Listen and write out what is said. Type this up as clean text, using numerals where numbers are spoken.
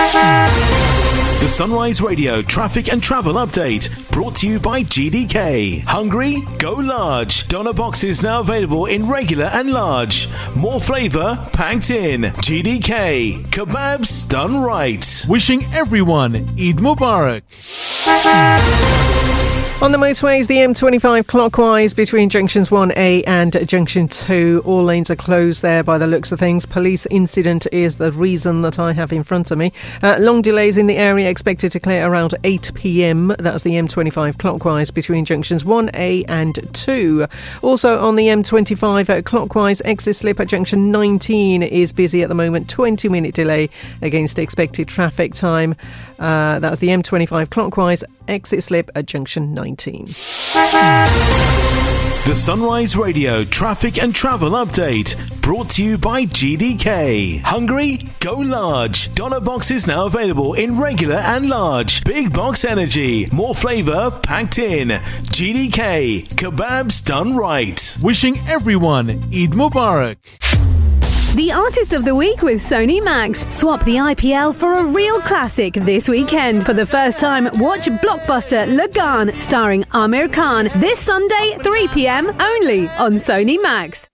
The Sunrise Radio traffic and travel update brought to you by GDK. Hungry? Go large. Doner boxes now available in regular and large. More flavour packed in. GDK. Kebabs done right. Wishing everyone Eid Mubarak. On the motorways, the M25 clockwise between junctions 1A and junction 2. All lanes are closed there by the looks of things. Police incident is the reason that I have in front of me. Long delays in the area expected to clear around 8 p.m. That's the M25 clockwise between junctions 1A and 2. Also on the M25 clockwise, exit slip at junction 19 is busy at the moment. 20-minute delay against expected traffic time. That's the M25 clockwise, exit slip at junction 19. The Sunrise Radio traffic and travel update brought to you by GDK. Hungry? Go large. Doner boxes now available in regular and large. Big box energy. More flavour packed in. GDK. Kebabs done right. Wishing everyone Eid Mubarak. The Artist of the Week with Sony Max. Swap the IPL for a real classic this weekend. For the first time, watch blockbuster Lagaan starring Amir Khan this Sunday, 3 p.m. only on Sony Max.